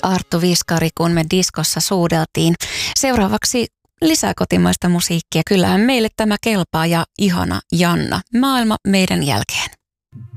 Arttu Viskari, kun me diskossa suudeltiin. Seuraavaksi lisää kotimaista musiikkia. Kyllähän meille tämä kelpaa ja ihana Janna. Maailma meidän jälkeen.